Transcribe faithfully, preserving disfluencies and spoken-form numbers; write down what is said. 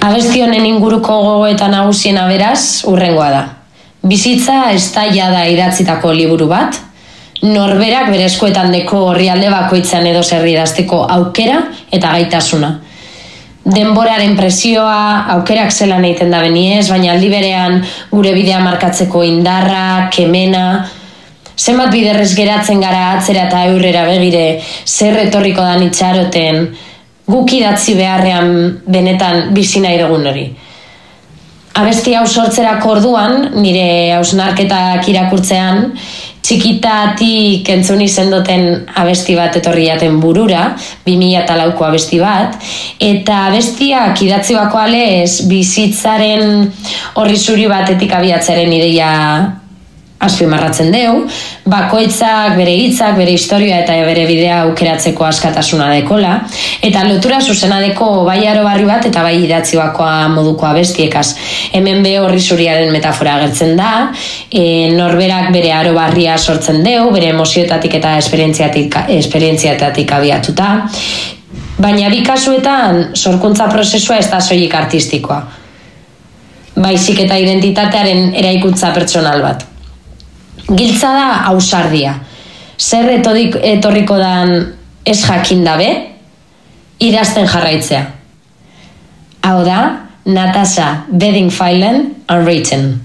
Abesti honen inguruko gogoeta nagusiena beraz, hurrengoa da. Bizitza ez da jada idatzitako liburu bat, norberak bere eskuetan deko orrialde bakoitzean edo zer idazteko aukera eta gaitasuna. Denboraren presioa, aukerak zelan egiten da beniez, baina aldi berean gure bidea markatzeko indarra, kemena, zenbat biderrez geratzen gara atzera eta aurrera begire, zer etorriko dan itxaroten, guk idatzi beharrean benetan bizi nahi dugun hori. Abesti hau sortzerako orduan, nire hausnarketak irakurtzean, txikitatik entzun izen duten abesti bat etorri jaten burura, bi mila lauko abesti bat, eta abestiak idatzi bako alez bizitzaren horri zuri batetik abiatzaren ideia azpimarratzen deu, bakoitzak bere hitzak, bere historia eta bere bidea aukeratzeko askatasuna dekola, eta lotura zuzena deko bai arobarri bat eta bai idatzi bakoa moduko abestiekaz. Hemen be horri zuriaren metafora agertzen da, e, norberak bere arobarria sortzen deu, bere emozioetatik eta esperientziatik, esperientziatatik abiatuta, baina bi kasuetan sorkuntza prozesua ez da soilik artistikoa, baizik eta identitatearen eraikuntza pertsonal bat. Giltza da ausardia. Zer etorriko dan ez jakin dabe, idazten jarraitzea. Hau da, Natasha Bedingfield Unwritten.